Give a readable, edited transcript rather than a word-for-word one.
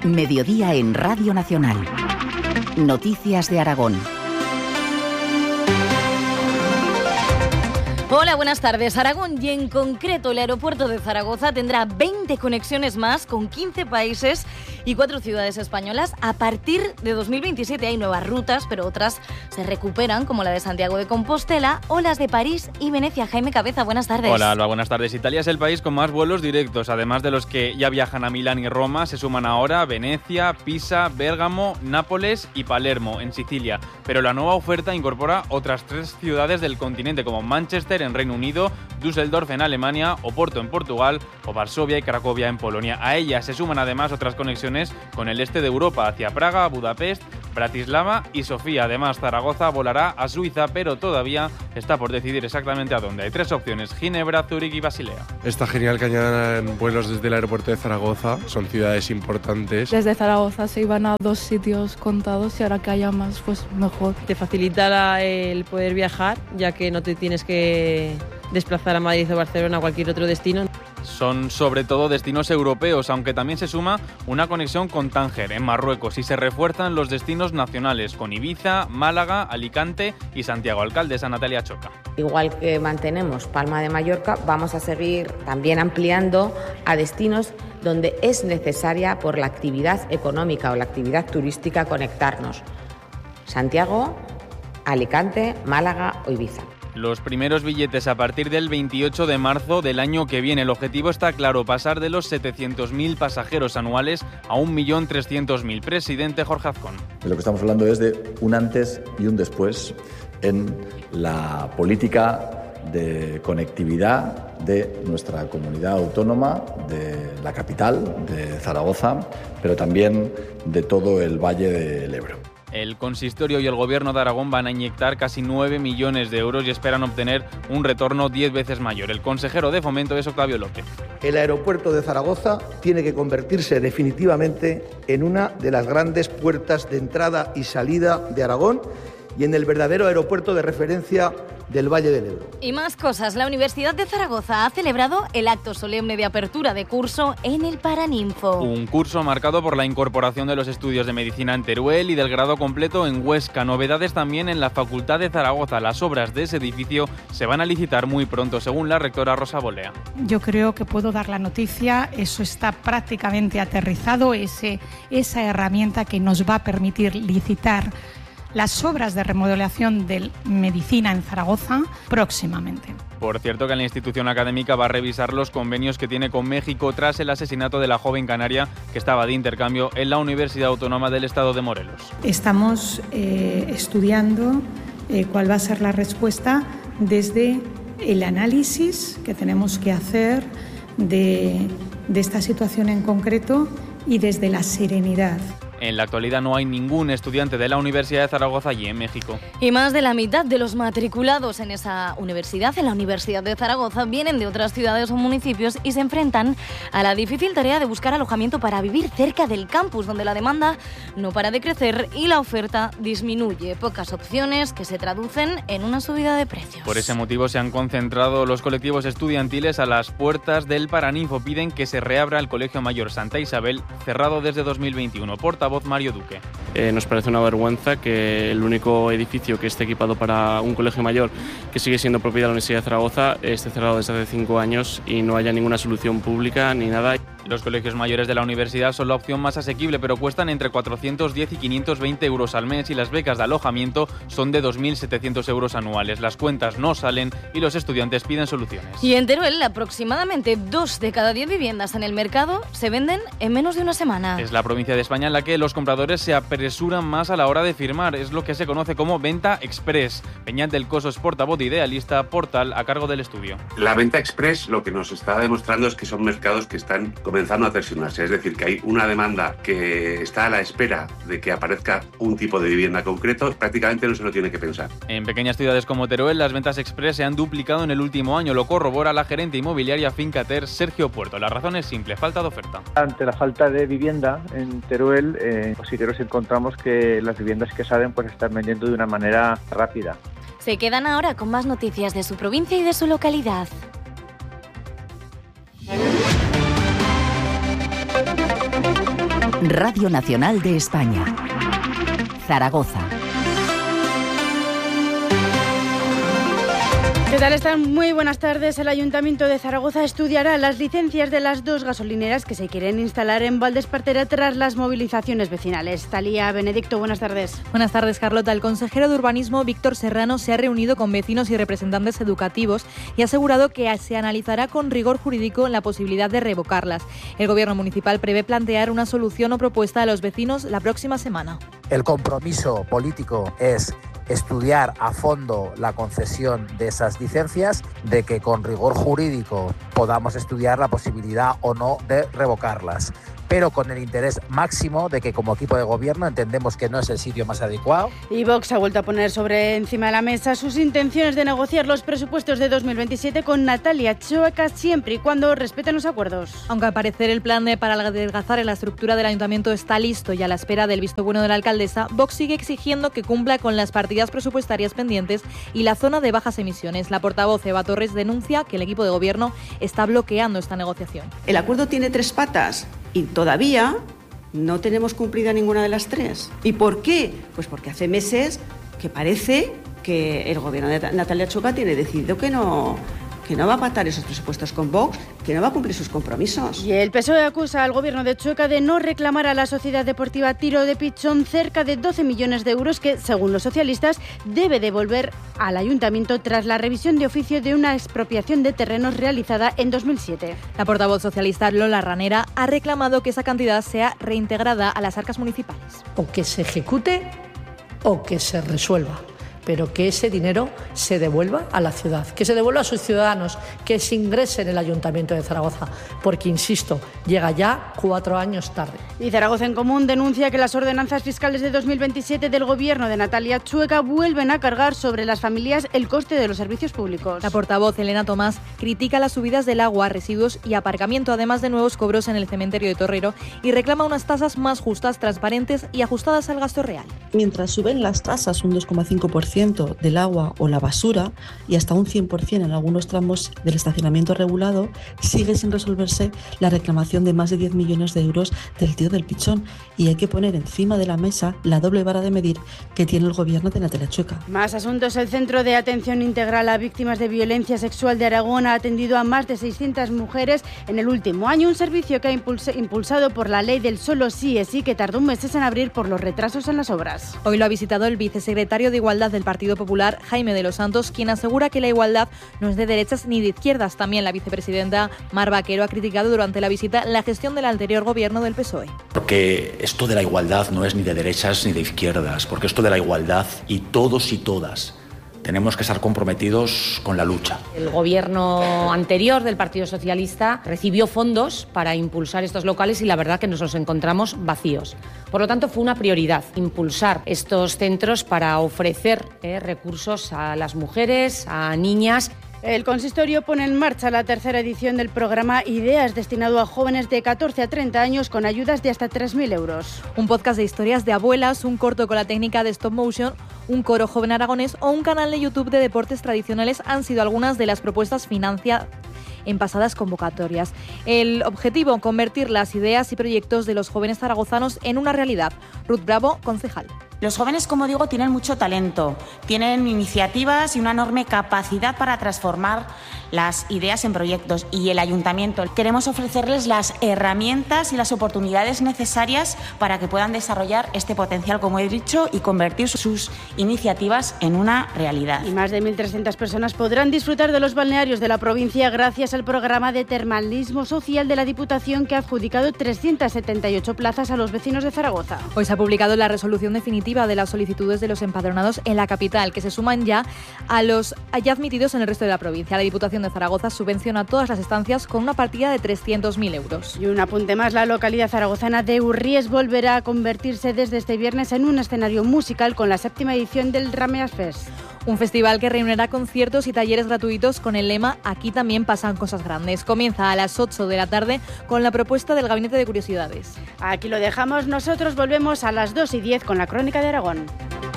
Mediodía en Radio Nacional. Noticias de Aragón. Hola, buenas tardes. Aragón y en concreto el aeropuerto de Zaragoza tendrá 20 conexiones más con 15 países y 4 ciudades españolas. A partir de 2027 hay nuevas rutas, pero otras se recuperan, como la de Santiago de Compostela o las de París y Venecia. Jaime Cabeza, buenas tardes. Hola, Alba, buenas tardes. Italia es el país con más vuelos directos. Además de los que ya viajan a Milán y Roma, se suman ahora Venecia, Pisa, Bérgamo, Nápoles y Palermo, en Sicilia. Pero la nueva oferta incorpora otras 3 ciudades del continente, como Manchester, en Reino Unido, Düsseldorf en Alemania, Oporto en Portugal o Varsovia y Cracovia en Polonia. A ellas se suman además otras conexiones con el este de Europa, hacia Praga, Budapest, Bratislava y Sofía. Además, Zaragoza volará a Suiza, pero todavía está por decidir exactamente a dónde. Hay 3 opciones: Ginebra, Zúrich y Basilea. Está genial que añadan vuelos desde el aeropuerto de Zaragoza, son ciudades importantes. Desde Zaragoza se iban a 2 sitios contados y ahora que haya más, pues mejor. Te facilitará el poder viajar, ya que no te tienes que desplazar a Madrid o Barcelona o cualquier otro destino. Son sobre todo destinos europeos, aunque también se suma una conexión con Tánger, en Marruecos, y se refuerzan los destinos nacionales con Ibiza, Málaga, Alicante y Santiago. Alcaldesa Natalia Choca. Igual que mantenemos Palma de Mallorca, vamos a seguir también ampliando a destinos donde es necesaria por la actividad económica o la actividad turística conectarnos. Santiago, Alicante, Málaga o Ibiza. Los primeros billetes a partir del 28 de marzo del año que viene. El objetivo está claro: pasar de los 700.000 pasajeros anuales a 1.300.000. Presidente Jorge Azcón. De lo que estamos hablando es de un antes y un después en la política de conectividad de nuestra comunidad autónoma, de la capital, de Zaragoza, pero también de todo el Valle del Ebro. El consistorio y el gobierno de Aragón van a inyectar casi 9 millones de euros y esperan obtener un retorno 10 veces mayor. El consejero de Fomento es Octavio López. El aeropuerto de Zaragoza tiene que convertirse definitivamente en una de las grandes puertas de entrada y salida de Aragón y en el verdadero aeropuerto de referencia del Valle del Ebro. Y más cosas. La Universidad de Zaragoza ha celebrado el acto solemne de apertura de curso en el Paraninfo. Un curso marcado por la incorporación de los estudios de medicina en Teruel y del grado completo en Huesca. Novedades también en la Facultad de Zaragoza. Las obras de ese edificio se van a licitar muy pronto, según la rectora Rosa Bolea. Yo creo que puedo dar la noticia, eso está prácticamente aterrizado, esa herramienta que nos va a permitir licitar las obras de remodelación de medicina en Zaragoza próximamente. Por cierto, que la institución académica va a revisar los convenios que tiene con México tras el asesinato de la joven canaria que estaba de intercambio en la Universidad Autónoma del Estado de Morelos. Estamos estudiando cuál va a ser la respuesta desde el análisis que tenemos que hacer de esta situación en concreto y desde la serenidad. En la actualidad no hay ningún estudiante de la Universidad de Zaragoza allí en México. Y más de la mitad de los matriculados en esa universidad, en la Universidad de Zaragoza, vienen de otras ciudades o municipios y se enfrentan a la difícil tarea de buscar alojamiento para vivir cerca del campus, donde la demanda no para de crecer y la oferta disminuye. Pocas opciones que se traducen en una subida de precios. Por ese motivo se han concentrado los colectivos estudiantiles a las puertas del Paraninfo. Piden que se reabra el Colegio Mayor Santa Isabel, cerrado desde 2021. Portavoz Mario Duque. Nos parece una vergüenza que el único edificio que esté equipado para un colegio mayor, que sigue siendo propiedad de la Universidad de Zaragoza, esté cerrado desde hace 5 años y no haya ninguna solución pública ni nada. Los colegios mayores de la universidad son la opción más asequible, pero cuestan entre 410 y 520 euros al mes y las becas de alojamiento son de 2.700 euros anuales. Las cuentas no salen y los estudiantes piden soluciones. Y en Teruel, aproximadamente 2 de cada 10 viviendas en el mercado se venden en menos de una semana. Es la provincia de España en la que los compradores se apresuran más a la hora de firmar. Es lo que se conoce como venta express. Peñat del Coso es portavoz de Idealista, portal a cargo del estudio. La venta express lo que nos está demostrando es que son mercados que están comenzando a tensionarse, es decir, que hay una demanda que está a la espera de que aparezca un tipo de vivienda concreto, prácticamente no se lo tiene que pensar. En pequeñas ciudades como Teruel, las ventas express se han duplicado en el último año, lo corrobora la gerente inmobiliaria Fincater, Sergio Puerto. La razón es simple: falta de oferta. Ante la falta de vivienda en Teruel, sí que nos encontramos que las viviendas que salen pues están vendiendo de una manera rápida. Se quedan ahora con más noticias de su provincia y de su localidad. Radio Nacional de España. Zaragoza. ¿Qué tal están? Muy buenas tardes. El Ayuntamiento de Zaragoza estudiará las licencias de las 2 gasolineras que se quieren instalar en Valdespartera tras las movilizaciones vecinales. Talía Benedicto, buenas tardes. Buenas tardes, Carlota. El consejero de Urbanismo, Víctor Serrano, se ha reunido con vecinos y representantes educativos y ha asegurado que se analizará con rigor jurídico la posibilidad de revocarlas. El Gobierno municipal prevé plantear una solución o propuesta a los vecinos la próxima semana. El compromiso político es estudiar a fondo la concesión de esas licencias, de que con rigor jurídico podamos estudiar la posibilidad o no de revocarlas, pero con el interés máximo de que como equipo de gobierno entendemos que no es el sitio más adecuado. Y Vox ha vuelto a poner encima de la mesa sus intenciones de negociar los presupuestos de 2027 con Natalia Chueca, siempre y cuando respeten los acuerdos. Aunque al parecer el plan para adelgazar en la estructura del ayuntamiento está listo y a la espera del visto bueno de la alcaldesa, Vox sigue exigiendo que cumpla con las partidas presupuestarias pendientes y la zona de bajas emisiones. La portavoz Eva Torres denuncia que el equipo de gobierno está bloqueando esta negociación. El acuerdo tiene 3 patas y todavía no tenemos cumplida ninguna de las 3. ¿Y por qué? Pues porque hace meses que parece que el gobierno de Natalia Chueca tiene decidido que no va a pactar esos presupuestos con Vox, que no va a cumplir sus compromisos. Y el PSOE acusa al gobierno de Chueca de no reclamar a la Sociedad Deportiva Tiro de Pichón cerca de 12 millones de euros que, según los socialistas, debe devolver al ayuntamiento tras la revisión de oficio de una expropiación de terrenos realizada en 2007. La portavoz socialista Lola Ranera ha reclamado que esa cantidad sea reintegrada a las arcas municipales. O que se ejecute o que se resuelva, pero que ese dinero se devuelva a la ciudad, que se devuelva a sus ciudadanos, que se ingrese en el Ayuntamiento de Zaragoza, porque, insisto, llega ya 4 años tarde. Y Zaragoza en Común denuncia que las ordenanzas fiscales de 2027 del gobierno de Natalia Chueca vuelven a cargar sobre las familias el coste de los servicios públicos. La portavoz Elena Tomás critica las subidas del agua, residuos y aparcamiento, además de nuevos cobros en el cementerio de Torrero, y reclama unas tasas más justas, transparentes y ajustadas al gasto real. Mientras suben las tasas un 2,5% del agua o la basura y hasta un 100% en algunos tramos del estacionamiento regulado, sigue sin resolverse la reclamación de más de 10 millones de euros del Tío del Pichón, y hay que poner encima de la mesa la doble vara de medir que tiene el gobierno de Natalia Chueca. Más asuntos. El Centro de Atención Integral a Víctimas de Violencia Sexual de Aragón ha atendido a más de 600 mujeres en el último año, un servicio que ha impulsado por la ley del solo sí es sí, que tardó un mes en abrir por los retrasos en las obras. Hoy lo ha visitado el vicesecretario de Igualdad del Partido Popular, Jaime de los Santos, quien asegura que la igualdad no es de derechas ni de izquierdas. También la vicepresidenta Mar Vaquero ha criticado durante la visita la gestión del anterior gobierno del PSOE. Porque esto de la igualdad no es ni de derechas ni de izquierdas, porque esto de la igualdad, y todos y todas tenemos que estar comprometidos con la lucha. El gobierno anterior del Partido Socialista recibió fondos para impulsar estos locales y la verdad que nos los encontramos vacíos. Por lo tanto, fue una prioridad impulsar estos centros para ofrecer recursos a las mujeres, a niñas. El consistorio pone en marcha la 3ª edición del programa Ideas, destinado a jóvenes de 14 a 30 años con ayudas de hasta 3.000 euros. Un podcast de historias de abuelas, un corto con la técnica de stop motion, un coro joven aragonés o un canal de YouTube de deportes tradicionales han sido algunas de las propuestas financiadas en pasadas convocatorias. El objetivo, convertir las ideas y proyectos de los jóvenes zaragozanos en una realidad. Ruth Bravo, concejal. Los jóvenes, como digo, tienen mucho talento, tienen iniciativas y una enorme capacidad para transformar las ideas en proyectos, y el ayuntamiento queremos ofrecerles las herramientas y las oportunidades necesarias para que puedan desarrollar este potencial, como he dicho, y convertir sus iniciativas en una realidad. Y más de 1.300 personas podrán disfrutar de los balnearios de la provincia gracias al programa de termalismo social de la Diputación, que ha adjudicado 378 plazas a los vecinos de Zaragoza. Hoy se ha publicado la resolución definitiva de las solicitudes de los empadronados en la capital, que se suman ya a los ya admitidos en el resto de la provincia. La Diputación de Zaragoza subvenciona todas las estancias con una partida de 300.000 euros. Y un apunte más, la localidad zaragozana de Urries volverá a convertirse desde este viernes en un escenario musical con la 7ª edición del Rameas Fest. Un festival que reunirá conciertos y talleres gratuitos con el lema Aquí también pasan cosas grandes. Comienza a las 8 de la tarde con la propuesta del Gabinete de Curiosidades. Aquí lo dejamos, nosotros volvemos a las 2:10 con la Crónica de Aragón.